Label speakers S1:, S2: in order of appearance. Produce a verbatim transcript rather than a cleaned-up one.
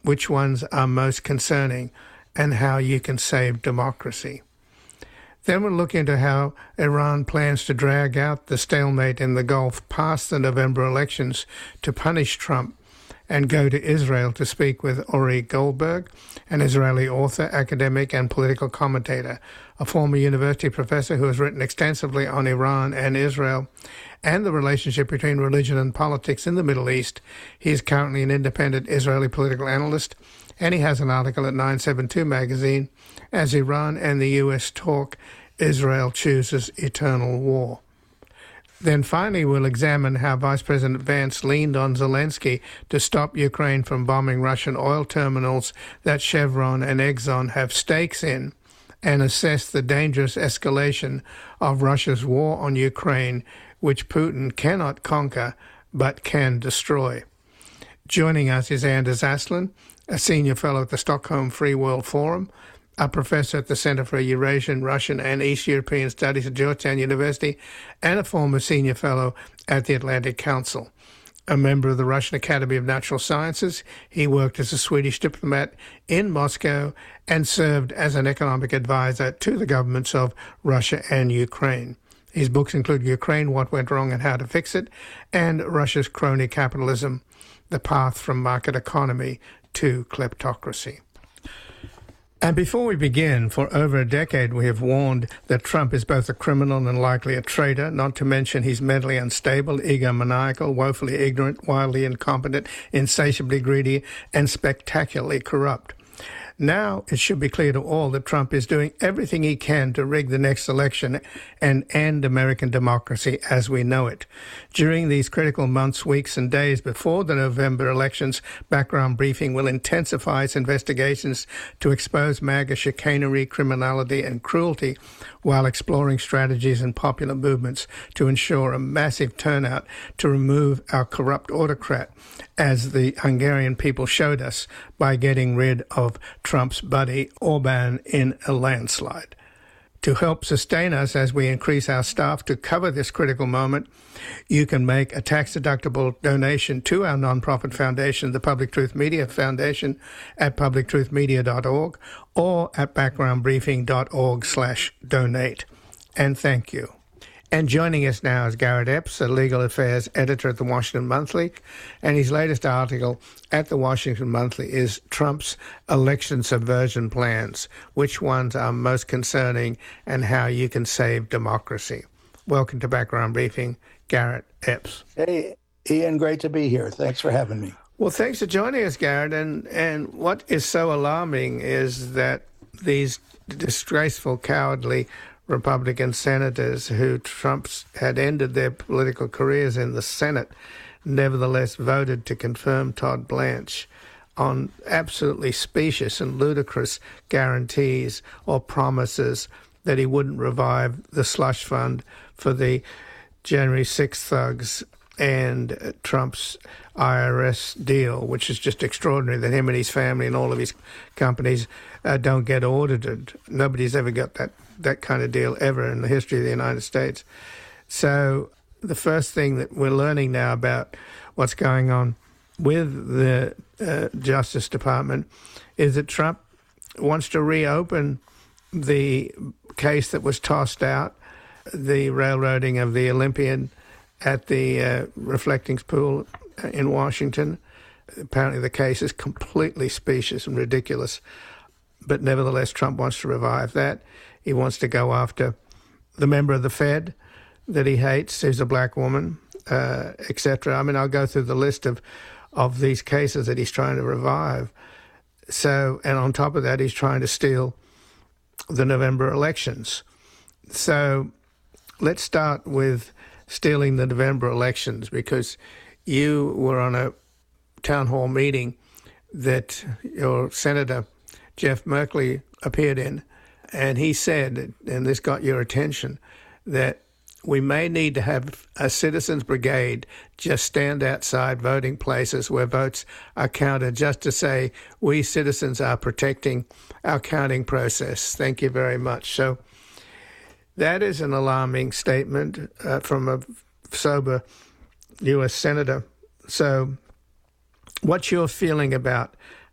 S1: which ones are most concerning, and how you can save democracy. Then we'll look into how Iran plans to drag out the stalemate in the Gulf past the November elections to punish Trump, and go to Israel to speak with Uri Goldberg, an Israeli author, academic, and political commentator, a former university professor who has written extensively on Iran and Israel and the relationship between religion and politics in the Middle East. He is currently an independent Israeli political analyst, and he has an article at nine seventy-two magazine, As Iran and the U S Talk, Israel Chooses Eternal War. Then finally, we'll examine how Vice President Vance leaned on Zelensky to stop Ukraine from bombing Russian oil terminals that Chevron and Exxon have stakes in, and assess the dangerous escalation of Russia's war on Ukraine, which Putin cannot conquer but can destroy. Joining us is Anders Aslin, a senior fellow at the Stockholm Free World Forum, a professor at the Center for Eurasian, Russian, and East European Studies at Georgetown University, and a former senior fellow at the Atlantic Council. A member of the Russian Academy of Natural Sciences, he worked as a Swedish diplomat in Moscow and served as an economic advisor to the governments of Russia and Ukraine. His books include Ukraine, What Went Wrong and How to Fix It, and Russia's Crony Capitalism, The Path from Market Economy to Kleptocracy. And before we begin, for over a decade we have warned that Trump is both a criminal and likely a traitor, not to mention he's mentally unstable, egomaniacal, woefully ignorant, wildly incompetent, insatiably greedy, and spectacularly corrupt. Now it should be clear to all that Trump is doing everything he can to rig the next election and end American democracy as we know it. During these critical months, weeks, and days before the November elections, Background Briefing will intensify its investigations to expose MAGA chicanery, criminality, and cruelty, while exploring strategies and popular movements to ensure a massive turnout to remove our corrupt autocrat, as the Hungarian people showed us by getting rid of Trump's buddy Orban in a landslide. To help sustain us as we increase our staff to cover this critical moment, you can make a tax-deductible donation to our nonprofit foundation, the Public Truth Media Foundation, at public truth media dot org or at backgroundbriefing.org slash donate. And thank you. And joining us now is Garrett Epps, a legal affairs editor at the Washington Monthly, and his latest article at the Washington Monthly is Trump's election subversion plans, which ones are most concerning, and how you can save democracy. Welcome to Background Briefing, Garrett Epps.
S2: Hey, Ian, great to be here. Thanks for having me.
S1: Well, thanks for joining us, Garrett. And, and what is so alarming is that these disgraceful, cowardly Republican senators who Trump had ended their political careers in the Senate nevertheless voted to confirm Todd Blanche on absolutely specious and ludicrous guarantees or promises that he wouldn't revive the slush fund for the January sixth thugs and Trump's I R S deal, which is just extraordinary that him and his family and all of his companies uh, don't get audited. Nobody's ever got that, that kind of deal ever in the history of the United States. So the first thing that we're learning now about what's going on with the uh, Justice Department is that Trump wants to reopen the case that was tossed out, the railroading of the Olympian at the uh, Reflecting Pool in Washington. Apparently the case is completely specious and ridiculous, but nevertheless Trump wants to revive that. He wants to go after the member of the Fed that he hates, who's a black woman, uh, et cetera. I mean, I'll go through the list of, of these cases that he's trying to revive. So, and on top of that, he's trying to steal the November elections. So let's start with stealing the November elections, because you were on a town hall meeting that your Senator Jeff Merkley appeared in, and he said, and this got your attention, that we may need to have a citizens' brigade just stand outside voting places where votes are counted, just to say we citizens are protecting our counting process. Thank you very much. So that is an alarming statement uh, from a sober U S Senator. So what's your feeling about